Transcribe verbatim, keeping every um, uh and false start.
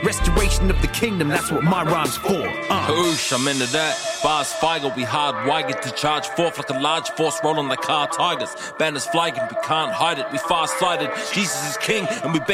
Restoration of the kingdom, that's what my rhyme's for. Uh. Oosh, I'm into that. Bars Feigl, we hard wired to charge forth like a large force rolling like car tigers. Banners flying, we can't hide it. We far-sighted. Jesus is king, and we